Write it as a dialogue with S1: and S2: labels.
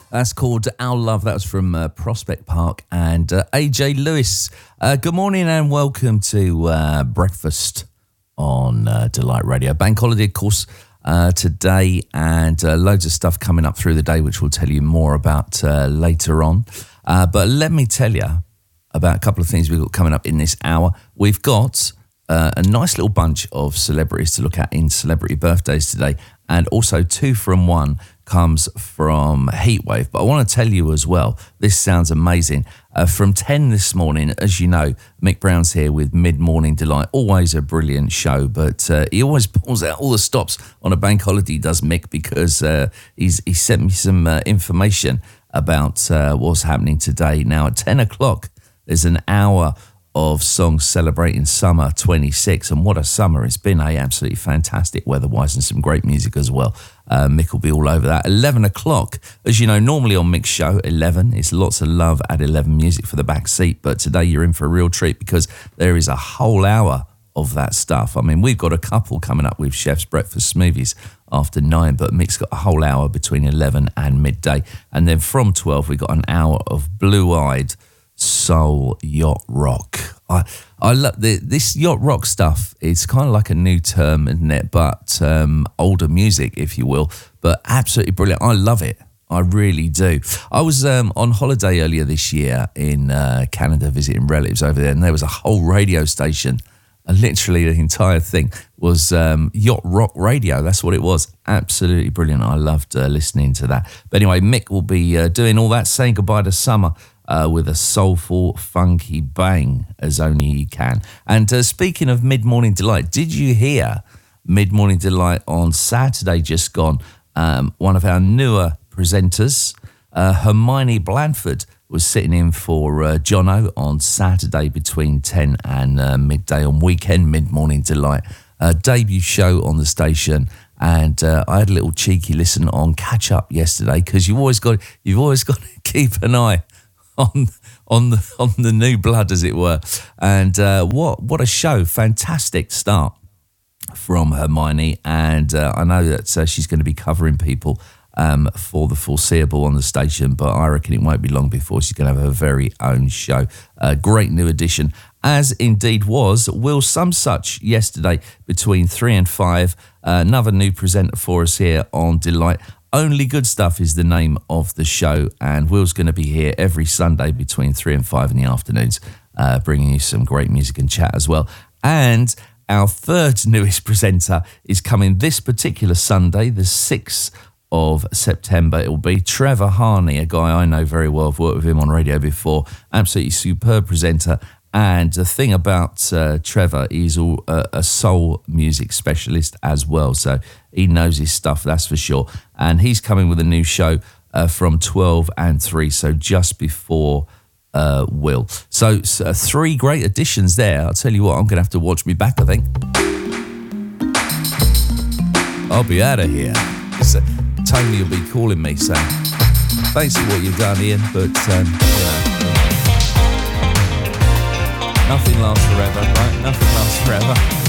S1: That's called Our Love. That was from Prospect Park and AJ Lewis. Good morning and welcome to Breakfast on Delight Radio. Bank holiday, of course, today, and loads of stuff coming up through the day, which we'll tell you more about later on. But let me tell you about a couple of things we've got coming up in this hour. We've got a nice little bunch of celebrities to look at in celebrity birthdays today, and also 2 from 1 comes from Heatwave. But I want to tell you as well, this sounds amazing. From 10 this morning, as you know, Mick Brown's here with Mid-Morning Delight. Always a brilliant show, but he always pulls out all the stops on a bank holiday, does Mick, because he sent me some information about what's happening today. Now, at 10 o'clock, there's an hour of songs celebrating summer 26, and what a summer it's been, absolutely fantastic weather-wise, and some great music as well. Mick will be all over that. 11 o'clock, as you know, normally on Mick's show, 11, it's lots of love at 11 music for the back seat, but today you're in for a real treat because there is a whole hour of that stuff. I mean, we've got a couple coming up with Chef's Breakfast Smoothies after 9, but Mick's got a whole hour between 11 and midday, and then from 12 we've got an hour of blue-eyed soul yacht rock. I love this yacht rock stuff. It's kind of like a new term, isn't it? But older music, if you will, but absolutely brilliant. I love it. I really do. I was on holiday earlier this year in Canada visiting relatives over there, and there was a whole radio station. Literally the entire thing was yacht rock radio. That's what it was. Absolutely brilliant. I loved listening to that. But anyway, Mick will be doing all that, saying goodbye to summer with a soulful, funky bang as only he can. And speaking of Mid-Morning Delight, did you hear Mid-Morning Delight on Saturday just gone? One of our newer presenters, Hermione Blanford, was sitting in for Jono on Saturday between 10 and midday on Weekend Mid-Morning Delight. Debut show on the station, and I had a little cheeky listen on Catch Up yesterday, because you've always got to keep an eye on the new blood, as it were. And what a show. Fantastic start from Hermione, and I know that she's going to be covering people for the foreseeable on the station, but I reckon it won't be long before she's going to have her very own show. A great new addition, as indeed was Will Somesuch yesterday between 3 and 5. Another new presenter for us here on Delight. Only Good Stuff is the name of the show, and Will's going to be here every Sunday between 3 and 5 in the afternoons, bringing you some great music and chat as well. And our third newest presenter is coming this particular Sunday, the 6th of September. It will be Trevor Harney, a guy I know very well. I've worked with him on radio before. Absolutely superb presenter. And the thing about Trevor, he's a soul music specialist as well. So he knows his stuff, that's for sure. And he's coming with a new show from 12 and 3, so just before Will. So 3 great additions there. I'll tell you what, I'm going to have to watch me back, I think. I'll be out of here. Tony will be calling me saying, thanks for what you've done, Ian, but nothing lasts forever, right? Nothing lasts forever.